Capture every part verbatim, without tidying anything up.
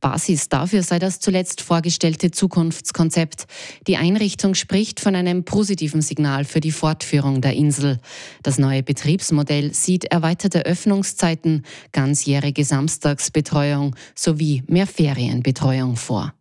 Basis dafür sei das zuletzt vorgestellte Zukunftskonzept. Die Einrichtung spricht von einem positiven Signal für die Fortführung der Insel. Das neue Betriebsmodell sieht erweiterte Öffnungszeiten, ganzjährige Samstagsbetreuung sowie mehr Ferienbetreuung vor.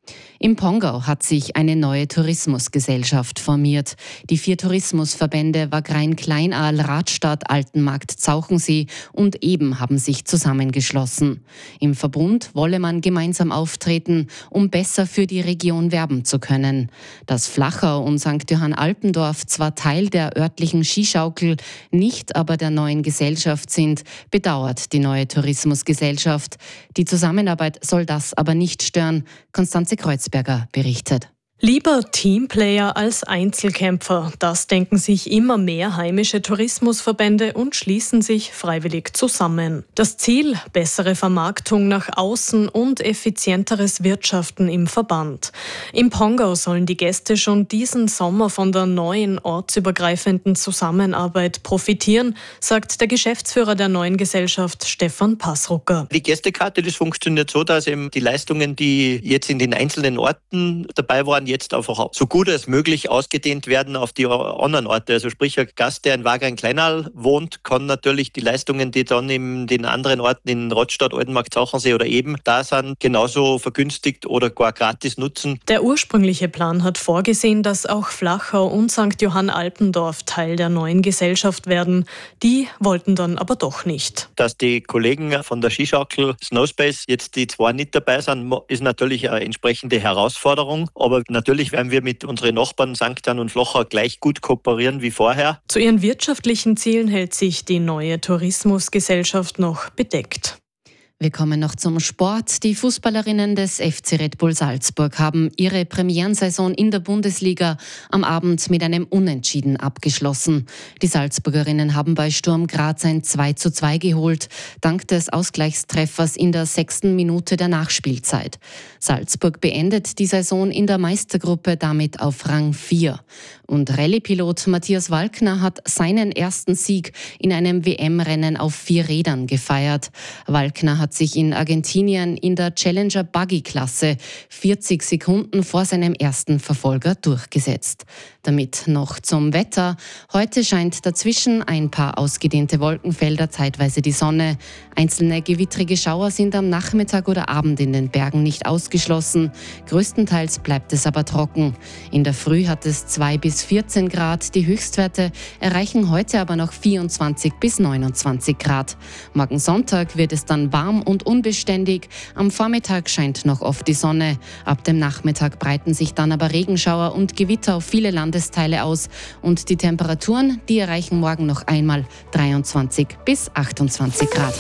Im Pongau hat sich eine neue Tourismusgesellschaft formiert. Die vier Tourismusverbände Wagrain Kleinaal, Radstadt, Altenmarkt, Zauchensee und Eben haben sich zusammengeschlossen. Im Verbund wolle man gemeinsam auftreten, um besser für die Region werben zu können. Dass Flachau und Sankt Johann Alpendorf zwar Teil der örtlichen Skischaukel, nicht aber der neuen Gesellschaft sind, bedauert die neue Tourismusgesellschaft. Die Zusammenarbeit soll das aber nicht stören. Konstanze Kreuzberger berichtet. Lieber Teamplayer als Einzelkämpfer. Das denken sich immer mehr heimische Tourismusverbände und schließen sich freiwillig zusammen. Das Ziel: bessere Vermarktung nach außen und effizienteres Wirtschaften im Verband. Im Pongau sollen die Gäste schon diesen Sommer von der neuen ortsübergreifenden Zusammenarbeit profitieren, sagt der Geschäftsführer der neuen Gesellschaft, Stefan Passrucker. Die Gästekarte, das funktioniert so, dass eben die Leistungen, die jetzt in den einzelnen Orten dabei waren, jetzt einfach so gut als möglich ausgedehnt werden auf die anderen Orte. Also sprich, ein Gast, der in Wagrain Kleinaal wohnt, kann natürlich die Leistungen, die dann in den anderen Orten in Rottstadt, Altenmarkt, Zauchensee oder Eben da sind, genauso vergünstigt oder gar gratis nutzen. Der ursprüngliche Plan hat vorgesehen, dass auch Flachau und Sankt Johann Alpendorf Teil der neuen Gesellschaft werden. Die wollten dann aber doch nicht. Dass die Kollegen von der Skischaukel Snowspace jetzt die zwei nicht dabei sind, ist natürlich eine entsprechende Herausforderung. Aber natürlich werden wir mit unseren Nachbarn Sankt Johann und Flachau gleich gut kooperieren wie vorher. Zu ihren wirtschaftlichen Zielen hält sich die neue Tourismusgesellschaft noch bedeckt. Wir kommen noch zum Sport. Die Fußballerinnen des F C Red Bull Salzburg haben ihre Premierensaison in der Bundesliga am Abend mit einem Unentschieden abgeschlossen. Die Salzburgerinnen haben bei Sturm Graz ein zwei zu zwei geholt, dank des Ausgleichstreffers in der sechsten Minute der Nachspielzeit. Salzburg beendet die Saison in der Meistergruppe damit auf Rang vier. Und Rallye-Pilot Matthias Walkner hat seinen ersten Sieg in einem W M-Rennen auf vier Rädern gefeiert. Walkner hat sich in Argentinien in der Challenger Buggy-Klasse vierzig Sekunden vor seinem ersten Verfolger durchgesetzt. Damit noch zum Wetter. Heute scheint dazwischen ein paar ausgedehnte Wolkenfelder, zeitweise die Sonne. Einzelne gewittrige Schauer sind am Nachmittag oder Abend in den Bergen nicht ausgeschlossen. Größtenteils bleibt es aber trocken. In der Früh hat es zwei bis vierzehn Grad. Die Höchstwerte erreichen heute aber noch vierundzwanzig bis neunundzwanzig Grad. Morgen Sonntag wird es dann warm und unbeständig. Am Vormittag scheint noch oft die Sonne. Ab dem Nachmittag breiten sich dann aber Regenschauer und Gewitter auf viele Landesteile aus. Und die Temperaturen, die erreichen morgen noch einmal dreiundzwanzig bis achtundzwanzig Grad.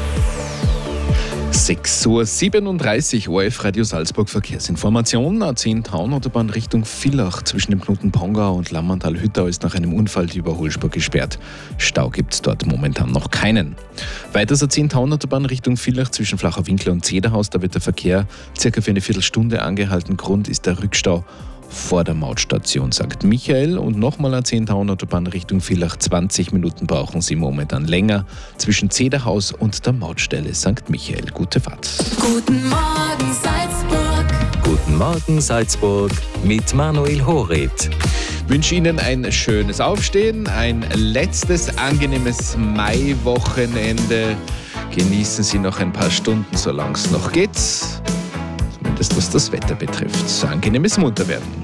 sechs Uhr siebenunddreißig, O R F Radio Salzburg Verkehrsinformation. A zehn Taunautobahn Richtung Villach zwischen dem Knoten Pongau und Lammertal-Hüttau ist nach einem Unfall die Überholspur gesperrt. Stau gibt es dort momentan noch keinen. Weiters A zehn Taunautobahn Richtung Villach zwischen Flacher Winkler und Zederhaus. Da wird der Verkehr circa für eine Viertelstunde angehalten. Grund ist der Rückstau vor der Mautstation Sankt Michael. Und nochmal A zehn Taunautobahn Richtung Villach. zwanzig Minuten brauchen Sie momentan länger zwischen Zederhaus und der Mautstelle Sankt Michael. Gute Fahrt. Guten Morgen Salzburg. Guten Morgen Salzburg mit Manuel Horit. Ich wünsche Ihnen ein schönes Aufstehen, ein letztes angenehmes Maiwochenende. Genießen Sie noch ein paar Stunden, solange es noch geht. Zumindest was das Wetter betrifft. Angenehmes Munterwerden.